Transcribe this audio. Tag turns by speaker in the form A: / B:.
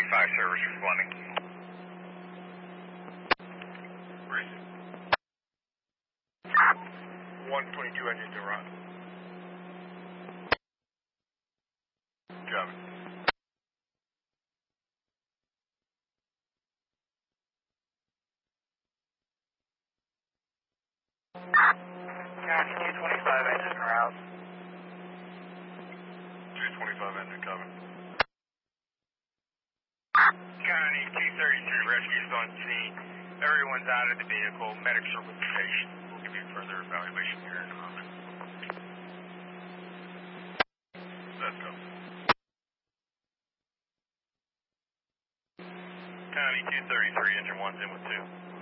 A: fire service responding. Where is it? 122 engine to run. Copy.
B: County 225 engine route.
A: 225 engine coming. County 233 rescues on scene. Everyone's out of the vehicle. Medics are with the patient. We'll give you further evaluation here in a moment. Let's go. County 233, engine 1's in with 2.